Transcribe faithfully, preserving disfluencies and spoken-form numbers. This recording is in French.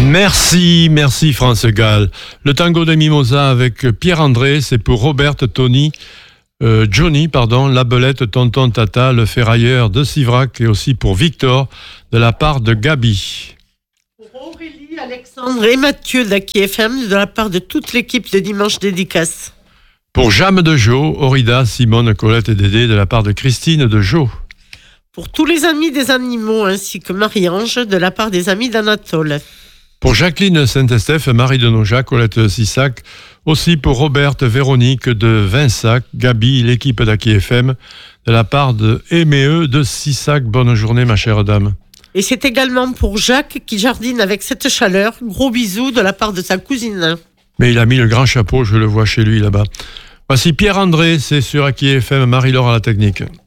Merci, merci France Gall. Le tango de Mimosa avec Pierre-André, c'est pour Robert, Tony, euh, Johnny, pardon, la belette, tonton Tata, le ferrailleur de Sivrac et aussi pour Victor de la part de Gabi. Pour Aurélie, Alexandre et Mathieu d'Aki F M de la part de toute l'équipe de Dimanche Dédicace. Pour Jam de Jo, Orida, Simone, Colette et Dédé de la part de Christine de Jo. Pour tous les amis des animaux ainsi que Marie-Ange de la part des amis d'Anatole. Pour Jacqueline Saint-Estèphe, Marie de Nojac, Colette Sissac, aussi pour Roberte Véronique de Vinsac, Gabi, l'équipe d'Aki F M, de la part de Éméeux de Sissac. Bonne journée, ma chère dame. Et c'est également pour Jacques qui jardine avec cette chaleur. Gros bisous de la part de sa cousine. Mais il a mis le grand chapeau, je le vois chez lui là-bas. Voici Pierre-André, c'est sur Aki F M, Marie-Laure à la technique.